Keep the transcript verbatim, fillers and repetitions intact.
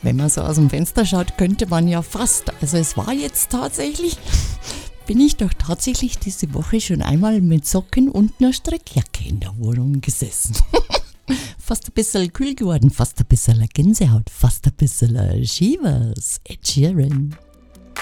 Wenn man so aus dem Fenster schaut, könnte man ja fast, also es war jetzt tatsächlich, bin ich doch tatsächlich diese Woche schon einmal mit Socken und einer Strickjacke in der Wohnung gesessen. Fast ein bisschen kühl geworden, fast ein bisschen Gänsehaut, fast ein bisschen Shivers. Ed Sheeran.